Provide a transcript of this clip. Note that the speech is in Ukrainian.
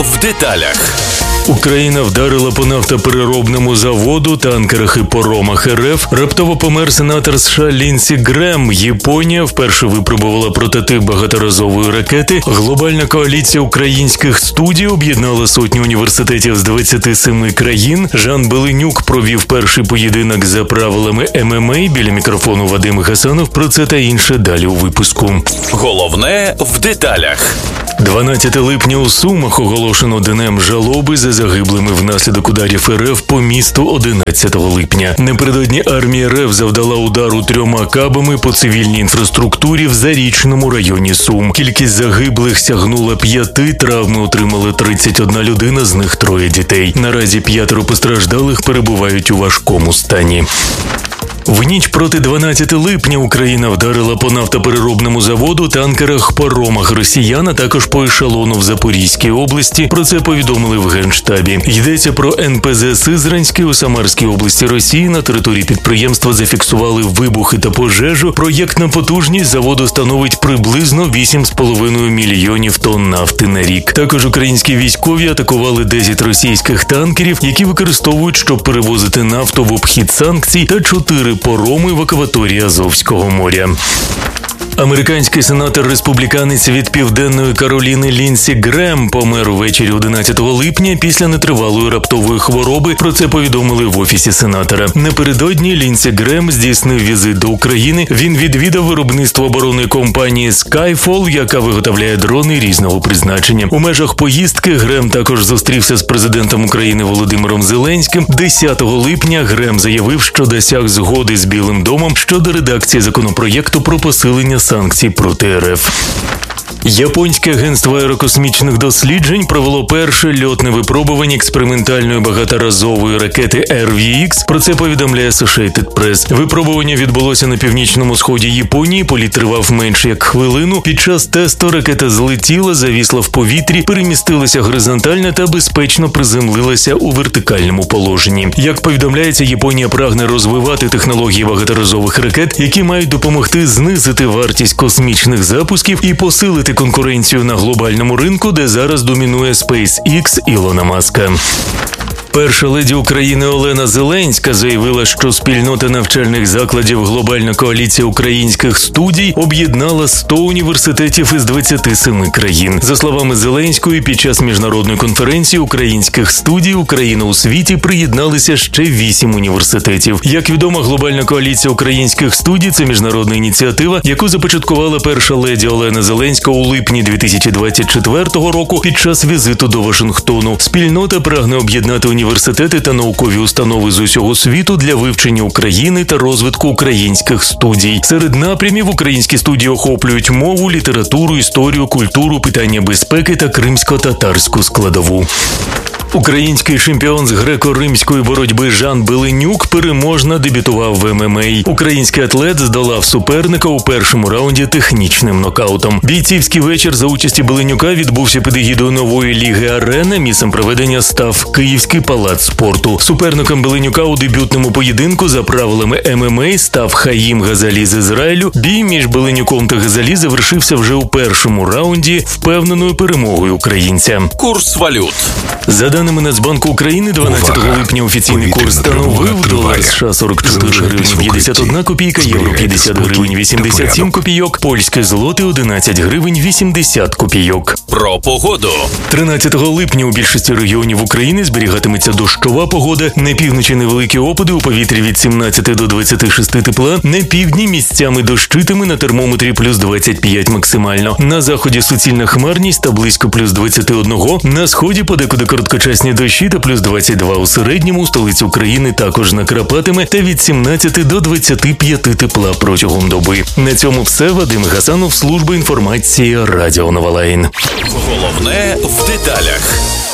в деталях. Україна вдарила по нафтопереробному заводу, танкерах і паромах РФ. Раптово помер сенатор США Лінсі Грем. Японія вперше випробувала прототип багаторазової ракети. Глобальна коаліція українських студій об'єднала сотні університетів з 27 країн. Жан Беленюк провів перший поєдинок за правилами ММА. Біля мікрофону Вадим Гасанов. Про це та інше далі у випуску. Головне в деталях. 12 липня у Сумах оголошено днем жалоби за загиблими внаслідок ударів РФ по місту 11 липня. Напередодні армія РФ завдала удару 3 кабами по цивільній інфраструктурі в Зарічному районі Сум. Кількість загиблих сягнула 5, травми отримали 31 людина, з них 3 дітей. Наразі 5 постраждалих перебувають у важкому стані. В ніч проти 12 липня Україна вдарила по нафтопереробному заводу, танкерах, паромах росіян, а також по ешелону в Запорізькій області. Про це повідомили в Генштабі. Йдеться про НПЗ Сизранський у Самарській області Росії. На території підприємства зафіксували вибухи та пожежу. Проєктна потужність заводу становить приблизно 8,5 мільйонів тонн нафти на рік. Також українські військові атакували 10 російських танкерів, які використовують, щоб перевозити нафту в обхід санкцій, та 4 пароми в акваторії Азовського моря. Американський сенатор-республіканець від Південної Кароліни Лінсі Грем помер увечері 11 липня після нетривалої раптової хвороби. Про це повідомили в Офісі сенатора. Напередодні Лінсі Грем здійснив візит до України. Він відвідав виробництво оборонної компанії Skyfall, яка виготовляє дрони різного призначення. У межах поїздки Грем також зустрівся з президентом України Володимиром Зеленським. 10 липня Грем заявив, що досяг згоди з Білим домом щодо редакції законопроєкту про посилення санкцій проти РФ. Японське агентство аерокосмічних досліджень провело перше льотне випробування експериментальної багаторазової ракети RVX. Про це повідомляє Associated Press. Випробування відбулося на північному сході Японії. Політ тривав менше як хвилину. Під час тесту ракета злетіла, завісла в повітрі, перемістилася горизонтально та безпечно приземлилася у вертикальному положенні. Як повідомляється, Японія прагне розвивати технології багаторазових ракет, які мають допомогти знизити вартість космічних запусків і посилити конкуренцію на глобальному ринку, де зараз домінує SpaceX Ілона Маска. Перша леді України Олена Зеленська заявила, що спільнота навчальних закладів «Глобальна коаліція українських студій» об'єднала 100 університетів із 27 країн. За словами Зеленської, під час міжнародної конференції українських студій «Україна у світі» приєдналися ще 8 університетів. Як відомо, «Глобальна коаліція українських студій» – це міжнародна ініціатива, яку започаткувала перша леді Олена Зеленська у липні 2024 року під час візиту до Вашингтону. Спільнота прагне об'єднати університети та наукові установи з усього світу для вивчення України та розвитку українських студій. Серед напрямів українські студії охоплюють мову, літературу, історію, культуру, питання безпеки та кримсько-татарську складову. Український чемпіон з греко-римської боротьби Жан Беленюк переможно дебютував в ММА. Український атлет здолав суперника у першому раунді технічним нокаутом. Бійцівський вечір за участі Беленюка відбувся під егідою нової ліги «Арена». Місцем проведення став Київський палац спорту. Суперником Беленюка у дебютному поєдинку за правилами ММА став Хаїм Газалі з Ізраїлю. Бій між Беленюком та Газалі завершився вже у першому раунді впевненою перемогою українця. Курс валют. За даними Нацбанку України, 12 липня офіційний курс становив долар США 44 гривні 51 копійка, євро 50 гривень 87 копійок, польське злоти 11 гривень 80 копійок. Про погоду. 13 липня у більшості регіонів України зберігатиметься дощова погода. На півночі невеликі опади, у повітрі від 17 до 26 тепла. На півдні місцями дощитиме, на термометрі плюс 25 максимально. На заході суцільна хмарність та близько плюс 21. На сході подекуди короткочасні дощі та плюс 22 у середньому. У столиці України також накрапатиме та від 17 до 25 тепла протягом доби. На цьому все. Вадим Гасанов, служба інформації Радіо Новолайн. Головне в деталях.